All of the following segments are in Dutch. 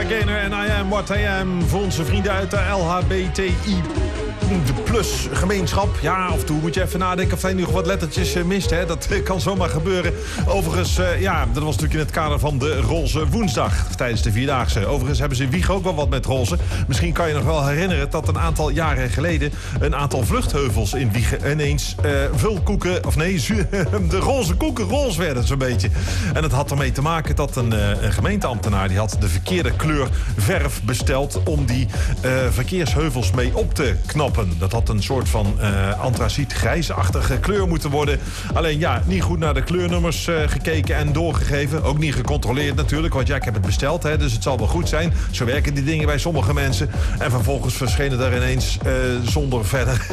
Gaynor en I Am What I Am. Voor onze vrienden uit de LHBTI plus gemeenschap. Ja, af en toe moet je even nadenken of hij nu nog wat lettertjes mist. Hè? Dat kan zomaar gebeuren. Overigens, dat was natuurlijk in het kader van de Roze Woensdag tijdens de Vierdaagse. Overigens hebben ze in Wieg ook wel wat met roze. Misschien kan je nog wel herinneren dat een aantal jaren geleden een aantal vluchtheuvels in Wiegen ineens de roze koeken roze werden zo'n beetje. En het had ermee te maken dat een gemeenteambtenaar die had de verkeerde kleur verf besteld om die verkeersheuvels mee op te knappen. Dat had een soort van antraciet grijsachtige kleur moeten worden. Alleen ja, niet goed naar de kleurnummers gekeken en doorgegeven. Ook niet gecontroleerd natuurlijk, want ja, ik heb het besteld, hè, dus het zal wel goed zijn. Zo werken die dingen bij sommige mensen. En vervolgens verschenen er ineens zonder verder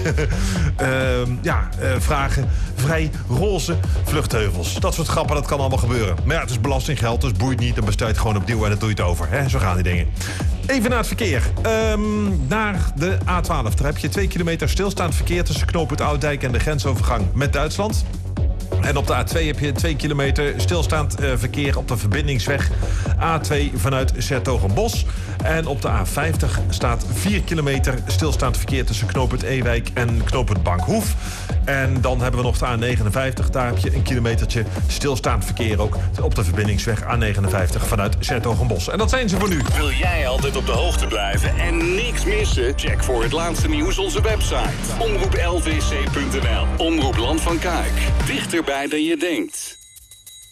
vragen vrij roze vluchtheuvels. Dat soort grappen, dat kan allemaal gebeuren. Maar ja, het is belastinggeld, dus boeit niet. Dan bestel je het gewoon opnieuw en dan doe je het over. Hè? Zo gaan die dingen. Even naar het verkeer. Naar de A12. Daar heb je 2 kilometer stilstaand verkeer tussen knooppunt Ouddijk en de grensovergang met Duitsland. En op de A2 heb je 2 kilometer stilstaand verkeer op de verbindingsweg A2 vanuit 's-Hertogenbosch. En op de A50 staat 4 kilometer stilstaand verkeer tussen knooppunt Ewijk en knooppunt Bankhoef. En dan hebben we nog de A59. Daar heb je een kilometertje stilstaand verkeer ook op de verbindingsweg A59 vanuit 's-Hertogenbosch. En dat zijn ze voor nu. Wil jij altijd op de hoogte blijven en niks missen? Check voor het laatste nieuws onze website. omroeplvc.nl. Omroep Land van Kuik. Dichterbij dan je denkt.